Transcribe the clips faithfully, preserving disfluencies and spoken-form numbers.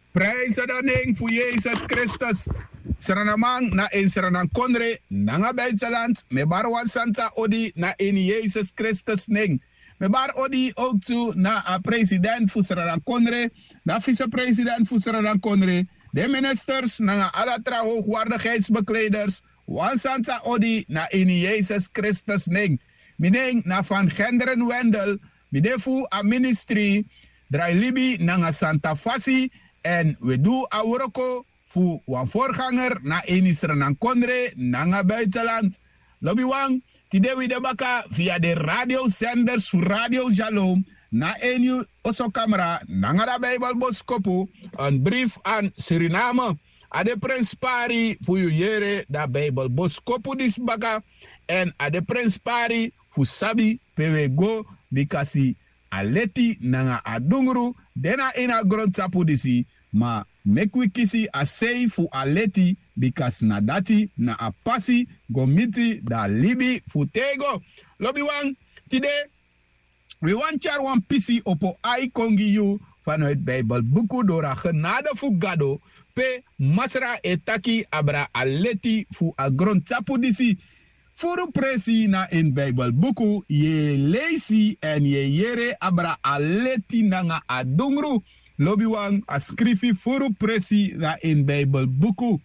Prijs de naam voor Jezus Christus. Seranamang na in Seranang Kondre, nanga Buitenland, me barwan Santa Odi na in Jezus Christus ning. Me bar Odi ook toe na a president voor Seranang Kondre, na vicepresident voor Seranang Kondre, de ministers, na alatra hoogwaardigheidsbekleders, wan Santa Odi na in Jezus Christus ning. Mining na van Genderen Wendel, midefu a ministry, drai libi nanga Santa Fasi, en we doen auroko voor wan voorganger na enisra nan kondre nanga buitenland. Lobby wang, tide we de baka via de radiozenders voor Radio Jalom na enu oso camera nanga da Bijbel Boskopo een brief aan Suriname. Ade Prins Pari voor je jere da Bijbel Boskopo dis baka en ade Prins Pari voor sabi pewe go bikasi aleti nanga adungru dena ina grondsapu disi ma mekwi kisi a sei fu aleti because na dati na a pasi gomiti da libi futego lobi wang tide we want char wan pisi opo ai kongi yu vanuit Bijbel buku dora genade fu gado pe masra etaki abra aleti fu a grondsapu disi furu presi na in Bijbel buku ye leisi en ye yere abra aleti nanga adungru lobi wang a skrifi furu presi na in Bijbel buku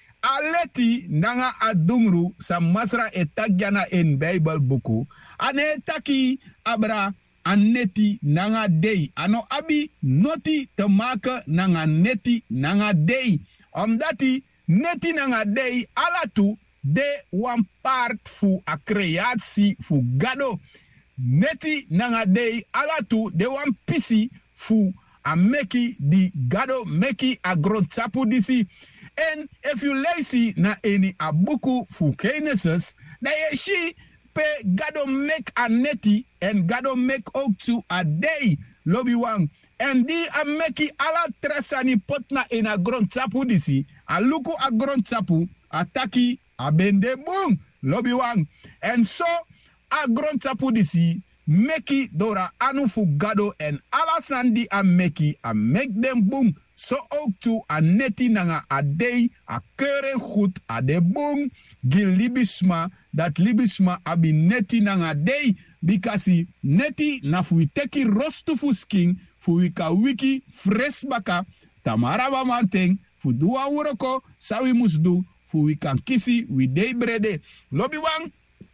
aleti nanga adungru sa masra etagyana in Bijbel buku ane taki abra aneti nanga dei ano abi noti te maken nanga neti nanga dei omdati neti nanga dei alatu de one part fu a creatie fu gado. Neti nanga dei alatu de one pisi fu a meki di gado meki a grondsapu disi. En if you lazy na eni a buku fu Genesis, da ye shi pe gado make a neti en gado make ook to a day lobi wang. En di a meki ala tresani potna in a grondsapu disi. A luku a grondsapu ataki abende bung lobi wang en so a grondsapu disi meki dora anu fu gado en alasandi a meki a mek dem bung so ook tu a neti nanga a dei a keuren goed a de bung gil libisma dat libisma abi neti nanga dei bikasi neti na fu teki rostu fu sking fu wika wiki fres baka tamara ba manteng fu duwa wuroko sawi musdu fu we kan kisi we dey brede lobi wang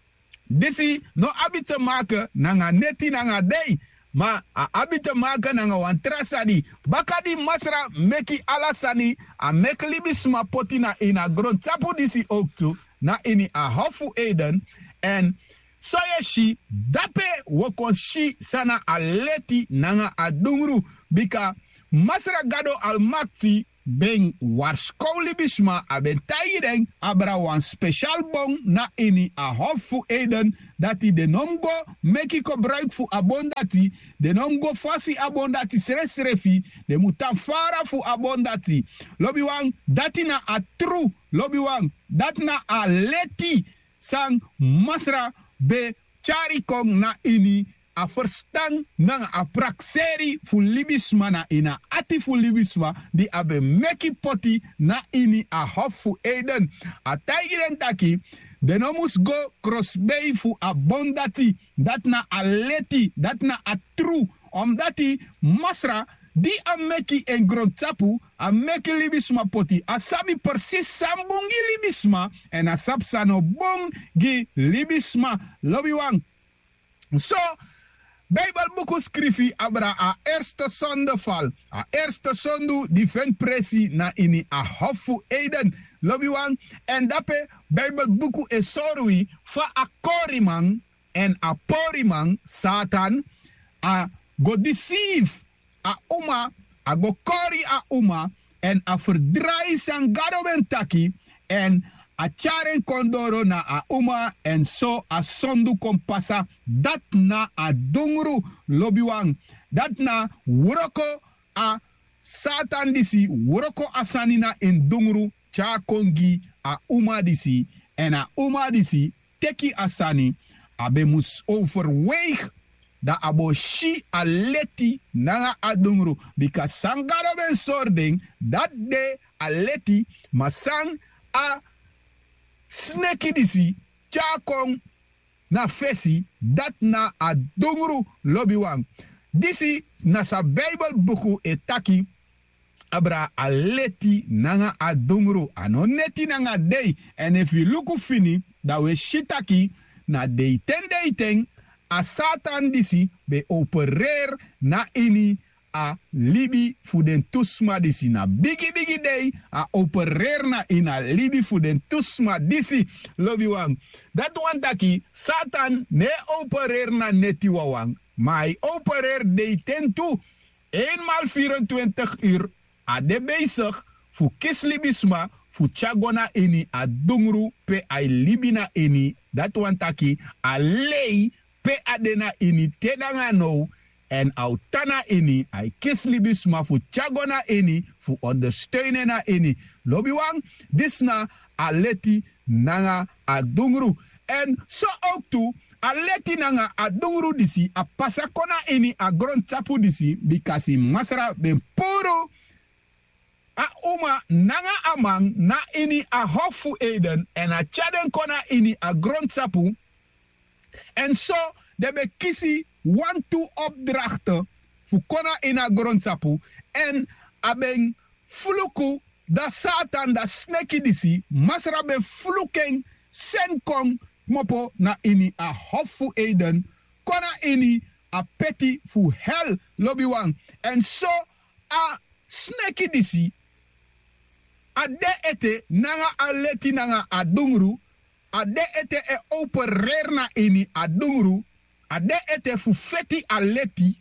disi no abite maken nanga neti nanga dey ma a abite maken nanga wan trasani bakadi masra meki alasani a mek libisma potina ina grond tapu disi ook tu na ini a hofu eden en soye shi dape wokon shi sana aleti nanga adungru bika masra gado almakti ben warskouli bisma aben tayireng abra wan special bon na ini a hofu eden dati de nomgo meki ko gebruik fu abondati de nomgo fasi abondati sresrefi de mutan fara fu abondati lobi wang dati na a true lobi wang dat na a leti sang masra be chari kong na ini a verstand nang a prakseri fu libisma na ina ati fu libisma di abe meki poti na ini a hofu eden a taigiren taki de no mus go crossbay fu abondati dat na a leti dat na a true om dati masra di a meki en grondsapu a meki libisma poti a sabi persis sambungi libisma en a sapsano bong gi libisma lobi wang so Bijbel boek skrifi abra a eerste zondeval. A eerste zondu die vindt presi na ini a hofu eden. Lobby wang. En dape Bijbel boek is sorry fa a korimang en a porimang Satan a go deceive a uma a go kori a uma en a verdraai sang gadomentaki en a charen kondoro na a uma en so a sondu kompasa dat na a dungru lobiwang dat na wuroko a Satan disi wuroko asanina in dungru cha kongi a uma disi en a uma disi teki asani abe mus overweeg da abo shi aleti nanga adungru. Because sangaro ben sording dat de aleti masang a sneki disi chakong na fesi dat na adungru lobi wang. Disi na sa Bible buku etaki abra aleti nanga adungru ano neti nanga day. And if you look fini da we shitaki na day ten day ten a Satan disi be opereer na ini a libi fu den tusma disi na bigi bigi day a opereer na ina libi fu den tusma disi lobi wang. Dat wan taki Satan ne opereer na neti wawang. Maar hij opereert day ten toe. Eenmaal vierentwintig uur. A de bezig. Fu kis libisma. Fu chagona eni. A dungru. Pe ai libina eni. Dat wantaki. A lei. Pe adena eni. Tenanga no. En autana eni. Ai kis libisma. Fu chagona eni. Fu ondersteunen na eni. Lobi wang. Disna. A leti. Nanga. A dungru. En zo ook toe. Aleti nanga adungru disi a pasakona ini a grond tapu disi bikasi masra ben poro a uma nanga amang na ini a hofu eden en a chaden kona ini a grond tapu en so de be kisi one two opdrachten fu kona in a grond tapu en a ben fluku da satan da sneki disi masra ben fluken sen kong mopo na ini a hofu eden kona ini a peti fu hell lobi wang en so a sneki disi a de ete nanga a leti nanga a dungru a de ete e opereer na ini a dungru a de ete fu feti a leti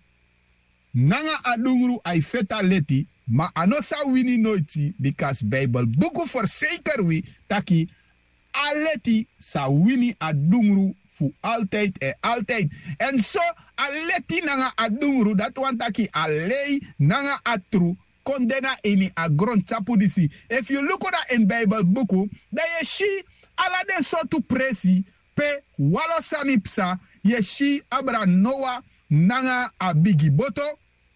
nanga a dungru ai feta leti ma anosa wini noiti because Bible buku verzeker wi taki aleti sa wini adungru fu altijd e altijd. En so aleti nanga adungru dat wantaki alei nanga atru kondena ini a grond tapu disi. If you look at that in Bible buku, da yeshi ala den sotu presi pe walo sanipsa yeshi abra Noah nanga a bigiboto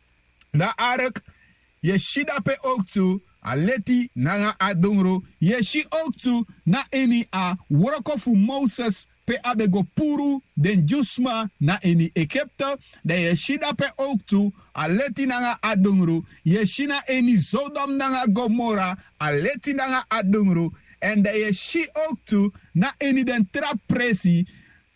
da ark yeshi da pe ook tu aleti nanga adungru yeshi ook tu na eni a woroko fu Moses pe abego puru den jusma na eni Egypte de yeshi da pe ook tu aleti nanga adungru yeshi na eni Sodom nanga Gomorra aleti nanga adungru en de yeshi ook tu na eni den trap presi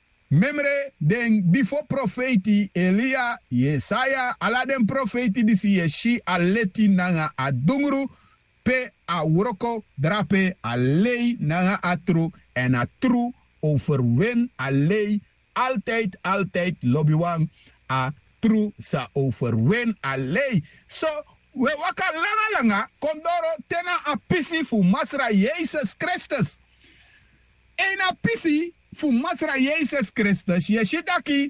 memre den before profeti Elia Yesaya ala den profeti disi yeshi aleti nanga adungru pe a woroko drape a lei nanga atru en a tru overwin a lei altijd altijd lobiwang a tru sa overwin a lei. So we waka langa langa kondoro tena a pisi fu masra Jesus Christus. En a pisi fu masra Jesus Christus yeshitaki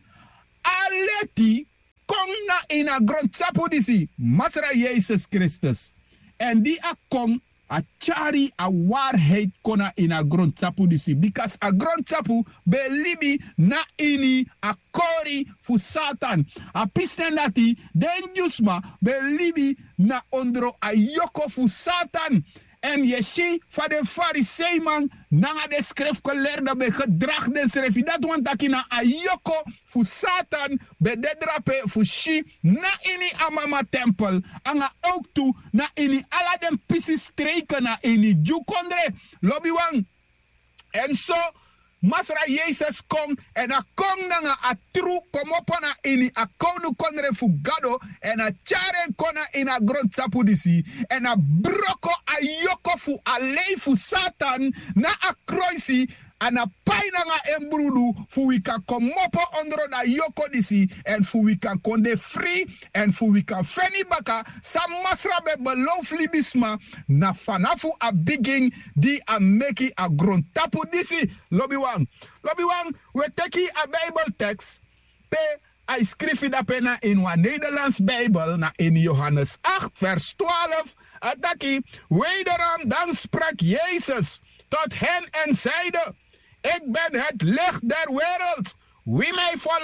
aleti konna in a grond sapu disi masra Jesus Christus. En die a kom a chari a waarheid kona in a grond tapu disi. Because a grond tapu be libi na ini a kori fu Satan. A pisten dati den jusma be libi na ondro a yoko fu Satan. En yeshi fa de farisee man nanga de schrift geleerde be gedrag de schrift. Dat want taki na a yoko fu Satan be de drape fu shi na ini amama tempel. Anga ook toe na ini ala den pisi streken na ini jukondre lobby wang. En so Masra Jesus kom en a kom nanga a tru kom op na ini a konu konre fu gado en a charen kona in a grond tapu disi en a broko a yoko fu a lei fu Satan na a kroisi en a pai nanga embrudu fu we kan kom op onder da yoko disi en fu we kan konde free en fu we kan feni baka sa masra be beloof libisma na fanafu a bigging di a meki a grond tapu disi lobby wang. Lobby wang, we take a Bible text pe I schreef het pena in een Nederlands Bijbel na in Johannes acht vers twaalf. Ataki, wederom dan sprak Jezus tot hen en zeide: Ik ben het licht der wereld. Wie mij volgt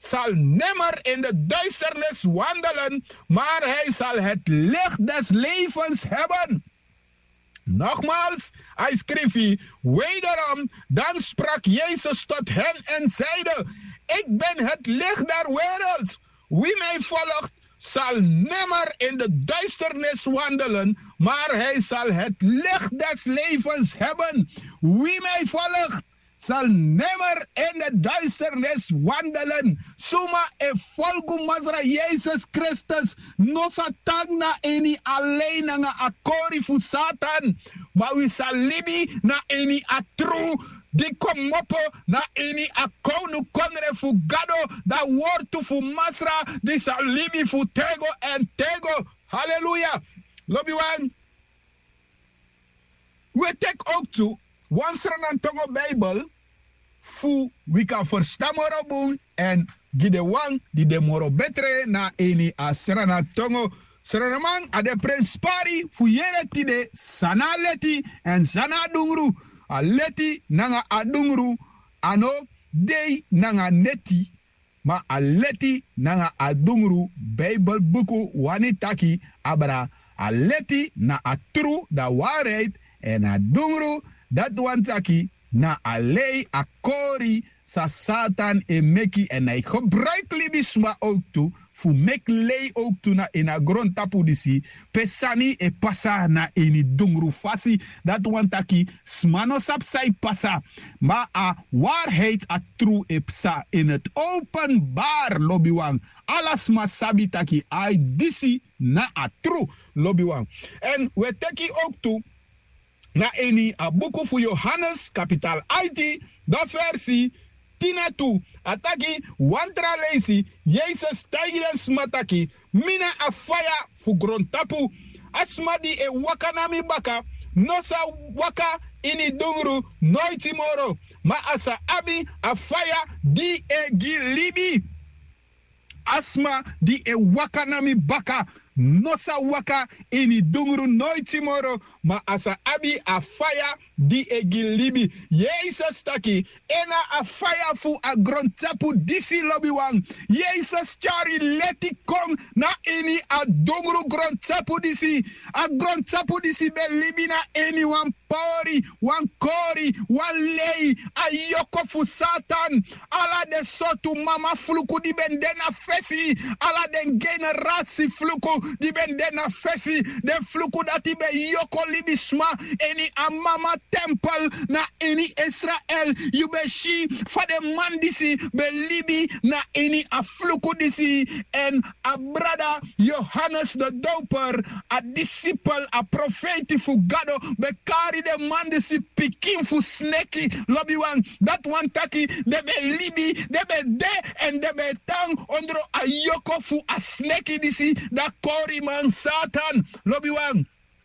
zal nimmer in de duisternis wandelen, maar hij zal het licht des levens hebben. Nogmaals, hij schreef, wederom, dan sprak Jezus tot hen en zeide, ik ben het licht der wereld. Wie mij volgt, zal nimmer in de duisternis wandelen, maar hij zal het licht des levens hebben. Wie mij volgt, zal nimmer in de duisternis wandelen. Suma e volgu mazra Jezus Christus. No satan na eni alleen na akori fu Satan. Maar we zal libi na eni atru. Die kom op na eni akonu konre fu gado. Da woord fu masra. Die zal libi fu tego en tego. Halleluja. Lobby one. We take ook toe. Wansran tongo Bijbel. Fu we kan verstaan moro en gide wang di de moro betre na eni asrana tongo. Sranamang ade prinspari fu yere tide sana leti en sana dungru. A leti nanga adungru ano dei nanga neti. Ma a leti nanga adungru Bijbel buku wanitaki abra. A leti na atru da waarheid en adungru dat wantaki na alei akori sa Satan e meki en hij gebruikt libisma ook toe fu mek lei ook toe na in a grond tapu disi pesani e pasa na eni dungru fasi dat wantaki smano sap sai pasa ma a waarheid a true e psa in het openbaar lobiwang alas ma sabitaki ai disi na a true lobiwang en we teki ook toe na eni a boek voor Johannes, kapitaal acht, da versie tien toe. Ataki, wantra leisi, Jezus tijdens mataki, mina a faya fu grontapu, asma di e waka nami baka, nosa waka ini dungru, nooit moro, ma asa abi a faya di e gilibi. Asma di e waka nami baka, nosa waka ini dungru nooit moro, ma asa abi a faya di e gilibi. Jezus taki, ena a faya fu a grondtapu disi lobby wang. Jezus chari leti kom na ini a dungru grondtapu disi. A grondtapu disi be libi na eni wan pori, wan kori, wan lei, a yoko fu Satan. Ala de sotu mama fluku di ben dena fesi. Ala den generasi fluku di ben dena fesi. Den fluku dati be yoko libi sma eni a mama temple na eni Israel. You be she for the man disi be libi na eni a fluku disi. En a brother Johannes the Doper, a disciple, a prophet fu gado be carry the man disi pikin fu sneki lobby one. That one taki de be libi, de be de en de be tang ondro a yoko fu a sneki disi da kori man Satan lobby one.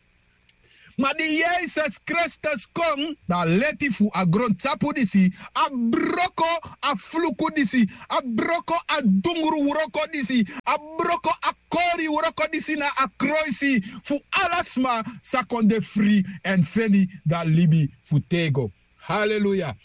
Maar die Jezus Christus kom, da leti fu a grond tapu disi, a broko a fluku disi, a broko a dungru uroko disi, a broko a kori uroko disi na a kroisi, fu alasma sakonde free en feni da libi fu tego. Hallelujah.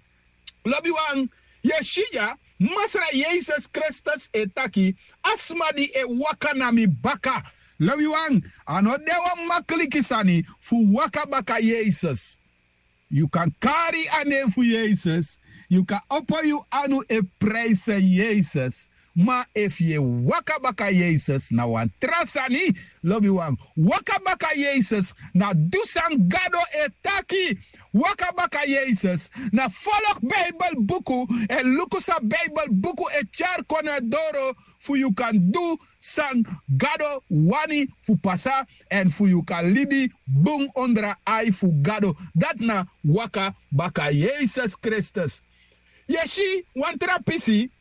Lobi wang, Yeshia, masra Jezus Christus etaki, asma di e wakanami baka. Lawi wang, ano dewa makkelijk sani fu waka baka Jezus. You can carry ane fu Jezus. You can offer you anu e prijs Jezus. Ma if je waka baka Jezus na wan trasani, lawi wang, waka baka Jezus na dusan gado etaki. Waka baka Jezus na volg Bijbel buku en lukusa Bijbel buku e char konadoro fu you can do sang gado wani fu pasa en fu you can libi bung ondra ai fu gado dat na waka baka Jezus Christus. Yeshi wantra pisi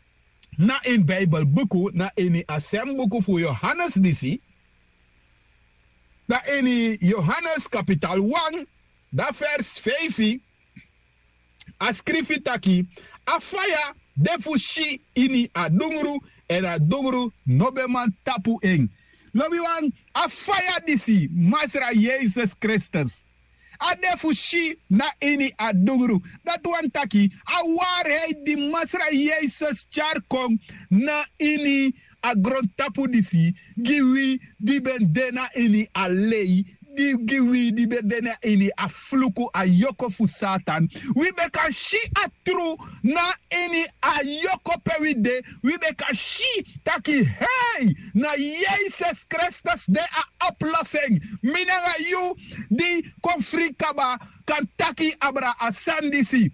na in Bijbel buku na eni asem buku fu Johannes disi na eni Johannes kapital one da vers vijf, a skrifi taki, a faya defu shi ini a dungru, en a dungru nobeman tapu eng. Lobi wan, a faya disi, masra Jezus Christus. ade fushi na ini adungru. Dat wan taki, a waarheid di masra Jezus charkong na ini a grondtapu disi, giwi di ben dena ini alei, di giwi di ben dena ini a fluku a yoko fu satan. We beka shi atru na ini a yoko pewide, we beka shi taki hey na Jezus Christus de a oplossing. Minanga you di konfrikaba kan taki abra a sandisi.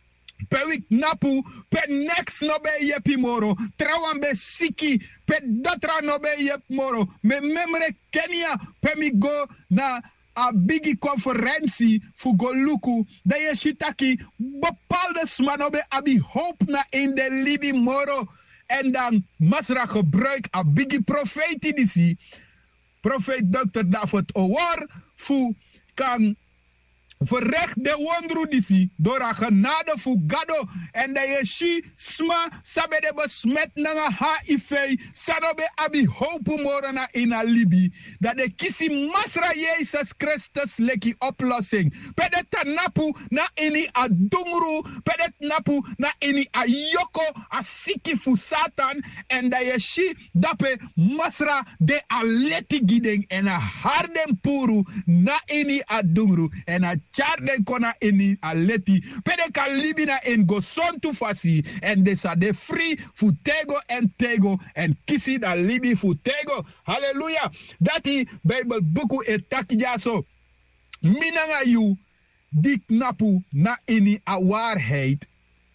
Pe wik napu, pe next no be yepi moro. Trawan be siki, pe datra no be yep moro. Me memre Kenya, pe mi go na a bigi conferentie fu go luku. Da ye shitaki, bepaalde smanobe abi hoop na in de libi moro. En dan masra gebruik a bigi profeti disi. Profeet dokter David Owar fu kan verrecht de wondru disi door a genade fu gado en de yeshi sma sabe de besmet nanga H I V sanobe abi hopu morana in a libi dat de kisi masra Jezus Christus leki oplossing pedet napu na ini a dungru pedet napu na ini a yoko a siki fu satan en de yeshi dape masra de a leti gideng en a harden puru na ini a dungru en a charden kona ini aleti pede ka libina en go son tu fasi en de sa de free fu tego en tego en kisi da libi fu tego. Hallelujah. Dati Bible buku etaki jaso minanga yu dik napu na ini a waarheid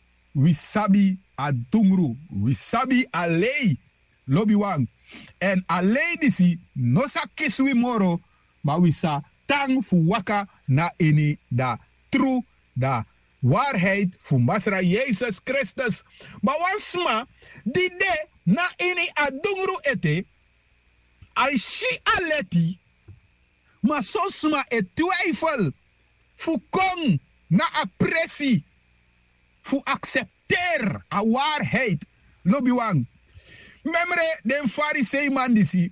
we sabi a dungru we sabi a lei lobi wang en a lei disi no sa kiswi moro ma we sa tang fu waka na ini da true da waarheid fu masra Jezus Christus. Maar wansma di de na ini adungru ete ai shi aleti ma sosma e twijfel fu kong na appreci fu accepteer a waarheid lobi wang. Memre den farisei man disi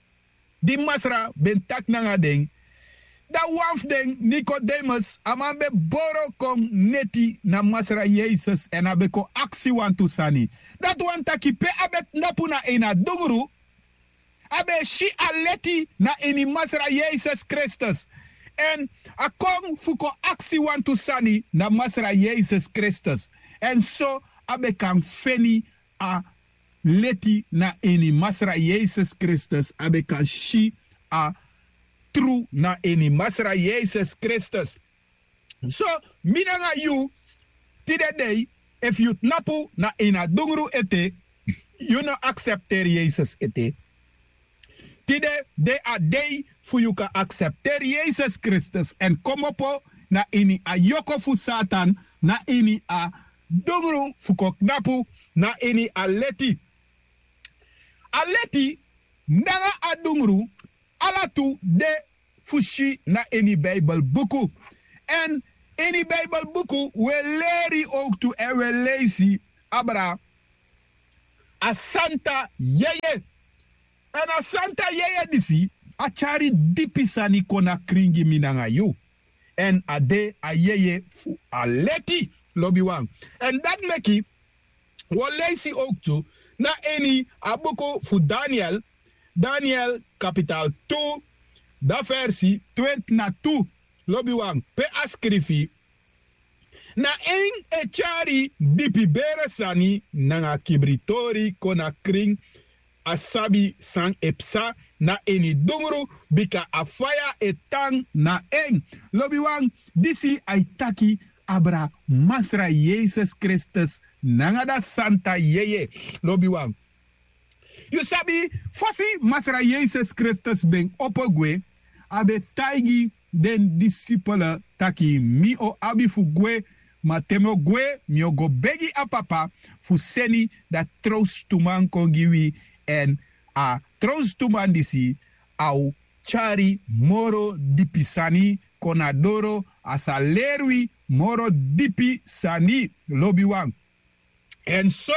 di masra ben tak nanga ding da waf den Nicodemus amambe boro kong neti na masra Jezus en abe ko aksi wantu sani. Dat wan taki pe abet napu na ena dungru abe shi aleti na eni masra Jezus Christus. En a kong fuko aksi wantu sani na masra Jezus Christus. En so abe kan feni a leti na eni masra Jezus Christus abe kan shi a true na eni masra Jezus Christus. So, minanga you, tide day, if you napu na ena dungru ete, you no accepter Jezus ete. Tide de a day fu you ka accepter Jezus Christus en komopo na eni a yoko fu Satan, na eni a dungru fu kok napu, na eni a leti. A leti, nanga a dungru, alatu de fushi na eni Bijbel buku. En eni Bijbel buku we leri ook toe en we lezen abra a Santa Yeye. En a Santa Yeye disi a chari dipisani kona kringi minanga yu. En a de a Yeye fu a leti lobi wang. En dat meki we lezen ook toe na eni a buku fu Daniel. Daniel kapital two, da versie twintig na two, lobi wang, pe askrifi. Na een echari dipi bere sani, nanga kibritori kona kring, asabi sang epsa, na eni dungru, bika afaya etang na een. Lobi wang, disi aitaki abra masra Jezus Christus, nanga da Santa Yeye, lobi wang. You sabi, fosi masra Jezus Christus ben opogwe, abe taigi den disciple taki mi o abi fu gwe, ma temo gwe, mi o go begi a papa, fu seni da troustuman kongiwi en a troustuman disi, au chari moro dipi sani, konadoro asa lerwi moro dipi sani, lobi wang. En so,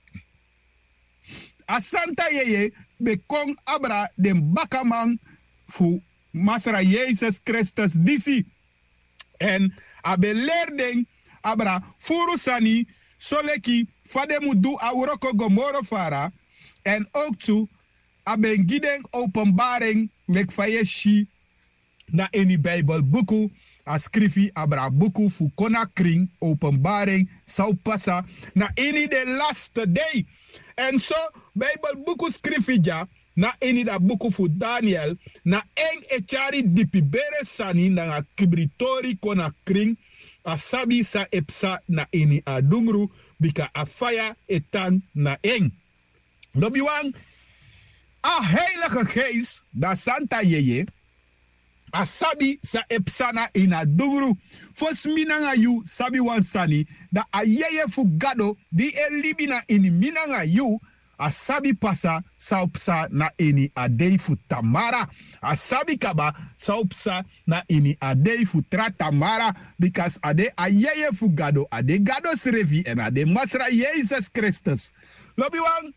a Santa Yeye be kong abra den bakaman fu masra Jezus Christus disi. En abe leerding abra furu sani soleki fademu du auroko gomoro fara. En ook toe abe gideng openbaring lek fayeshi na eni Bijbelboeku. A skrifi abra buku fu kona kring openbaring sau passa na eni de laatste day. En so Bijbelboeku skrifi ja na eni da buku fu Daniel na eng echari dipibere sani na nga kibritori kona kring a sabi sa epsa na eni adungru bika a faya etang na eng. Lobiwang a heilige geest da Santa Yeye a sabi sa epsana ina dugru. Fos minanga yu sabi wan sani da a yeye fu gado di e libina ini minanga yu a sabi pasa sa upsa na ini adei fu tamara. A sabi kaba sa upsa na ini adei fu tra tamara because ade a yeye fu gado ade gado srevi en ade masra Jesus Christus. Lobi wan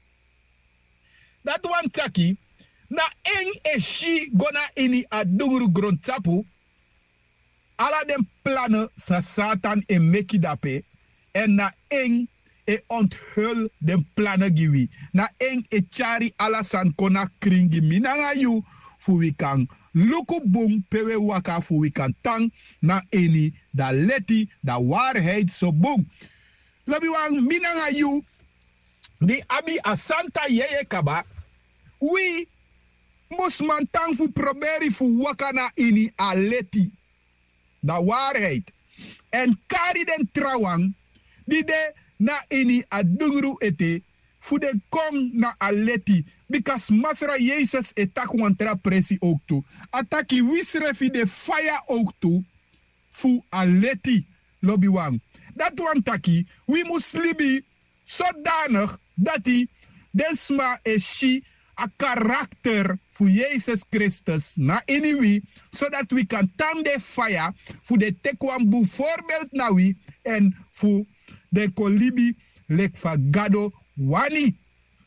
dat wan taki na eng e shi gona ini adungru grondtapu. Ala den plannen sa Satan e meki dape. En na eng e onthul den plannen giwi. Na eng e chari ala san kona kringi minanga yu. Fu we kan luku bung pewe waka fu we kan tang na eni da leti da waarheid so bung. Lobi wang minanga yu. Di abi a Santa Yeye kaba. We Musman tang fu proberi fu wakana ini aleti. Da waarheid. En kari den trawang. Die de na ini adungru ete. Fu de kong na aleti. Because masra Jesus etak wantra presi ook toe. Ataki wisrefi de fire ook toe. Fu aleti. Lobby wang. Dat wantaki. We must libi. Zodanig. Dat die. Desma e shi. A karakter voor Jezus Christus na iniwi, zodat we kan tande fire voor de tekwambu voorbeeld na wi en voor de kolibi lek fagado wani.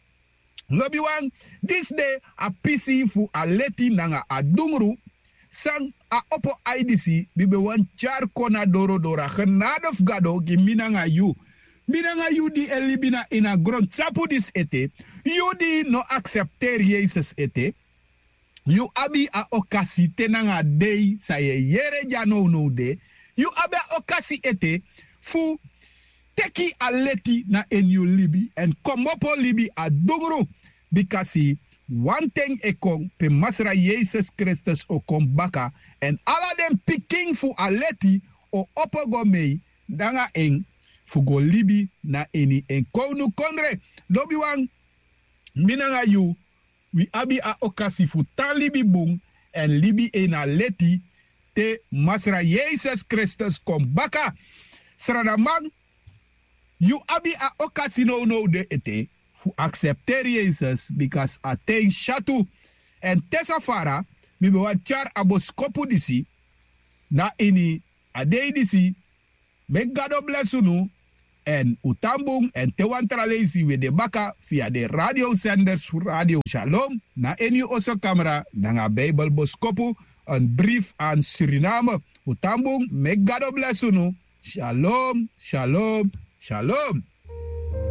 Lobi wang, this day a pisi fu a leti nanga a dungru, sang a opo I D C, bibe wan char kona doro dora, genade of gado, giminanga yu. Minanga yu di elibina in a grond sapu dis ete, yu di no accepter Jesus ete, yu abi a okasi tenanga dei sa ye yere jano no de, yu abi a okasi ete, fu teki a leti na en yu libi, en komopo libi a dugru, bikasi one thing e kong pe masra Jesus Christus o kong baka, en ala dem piking fu a leti o opogo mei, danga eng, fugo libi na eni en konu kondre. Lobi wang minanga yu wi abi a okasi fu tan libi bung en libi ena leti te masra Jesus Christus kom baka. Sranamang yu abi a okasi no no de ete fu accepter Jesus because aten shatu en tesafara mi be wan char aboskopu disi na eni adei disi me gado bless unu. En utambung en tewantralezi we de baka via de radio senders Radio Shalom na eni oso camera nanga Bijbel boskopu een brief aan Suriname. Utambung me God bless unu. Shalom, shalom, shalom.